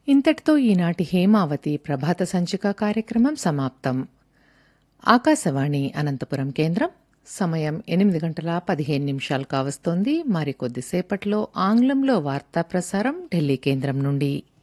ఇంతటితో ఈనాటి హేమావతి ప్రభాత సంచిక కార్యక్రమం సమాప్తం. ఆకాశవాణి అనంతపురం కేంద్రం. సమయం 8:15 కావస్తోంది. మరికొద్దిసేపట్లో ఆంగ్లంలో వార్తా ప్రసారం ఢిల్లీ కేంద్రం నుండి.